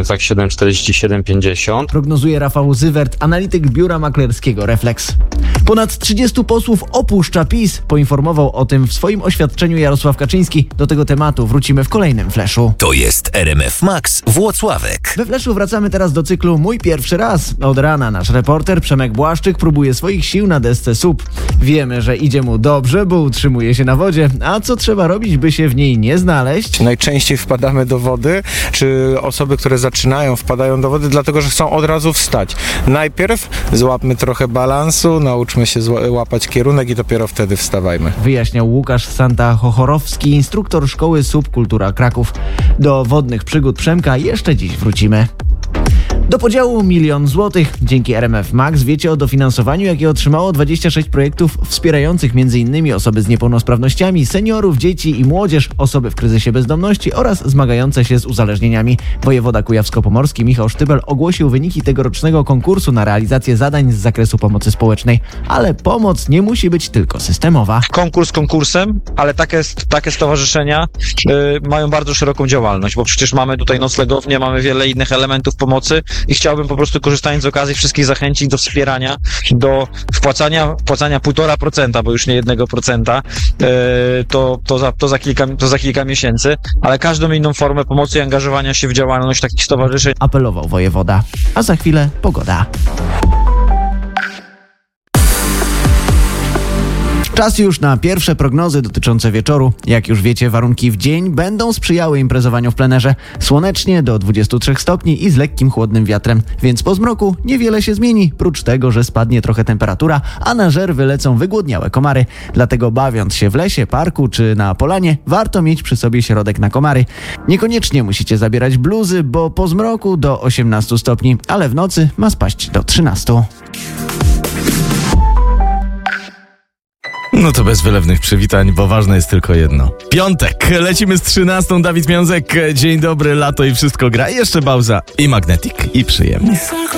granicach 7,47-50. Prognozuje Rafał Zywert, analityk biura maklerskiego Reflex. Ponad 30 posłów opuszcza PiS. Poinformował o tym w swoim oświadczeniu Jarosław Kaczyński. Do tego tematu wrócimy w kolejnym Flashu. To jest RMF Max Włocławek. We Flashu wracamy teraz do cyklu Mój pierwszy raz. Od rana nasz reporter Przemek Błaszczyk próbuje swoich sił na desce SUP. Wiemy, że idzie mu dobrze, bo utrzymuje się na wodzie. A co trzeba robić, by się w niej nie znaleźć? Najczęściej wpadamy do wody, czy osoby, które zaczynają, wpadają do wody, dlatego że chcą od razu wstać. Najpierw złapmy trochę balansu, nauczmy się łapać kierunek i dopiero wtedy wstawajmy. Wyjaśniał Łukasz Santa-Chochorowski, instruktor szkoły Subkultura Kraków. Do wodnych przygód Przemka jeszcze dziś wrócimy. Do podziału 1 000 000 złotych. Dzięki RMF Max wiecie o dofinansowaniu, jakie otrzymało 26 projektów wspierających m.in. osoby z niepełnosprawnościami, seniorów, dzieci i młodzież, osoby w kryzysie bezdomności oraz zmagające się z uzależnieniami. Wojewoda kujawsko-pomorski Michał Sztybel ogłosił wyniki tegorocznego konkursu na realizację zadań z zakresu pomocy społecznej. Ale pomoc nie musi być tylko systemowa. Konkurs konkursem, ale takie stowarzyszenia mają bardzo szeroką działalność, bo przecież mamy tutaj noclegownię, mamy wiele innych elementów pomocy i chciałbym po prostu, korzystając z okazji, wszystkich zachęcić do wspierania, do wpłacania 1,5%, bo już nie 1%, to za kilka miesięcy, ale każdą inną formę pomocy i angażowania się w działalność takich stowarzyszeń. Apelował wojewoda. A za chwilę pogoda. Czas już na pierwsze prognozy dotyczące wieczoru. Jak już wiecie, warunki w dzień będą sprzyjały imprezowaniu w plenerze. Słonecznie do 23 stopni i z lekkim chłodnym wiatrem. Więc po zmroku niewiele się zmieni, prócz tego, że spadnie trochę temperatura, a na żer wylecą wygłodniałe komary. Dlatego bawiąc się w lesie, parku czy na polanie, warto mieć przy sobie środek na komary. Niekoniecznie musicie zabierać bluzy, bo po zmroku do 18 stopni, ale w nocy ma spaść do 13. No to bez wylewnych przywitań, bo ważne jest tylko jedno. Piątek, lecimy z 13. Dawid Miązek. Dzień dobry, lato i wszystko gra. I jeszcze Bauza i Magnetic. I przyjemnie.